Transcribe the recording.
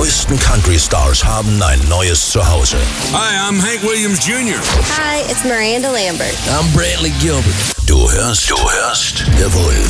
neuesten Country-Stars haben ein neues Zuhause. Hi, I'm Hank Williams Jr. Hi, it's Miranda Lambert. I'm Brantley Gilbert. Du hörst The Wolf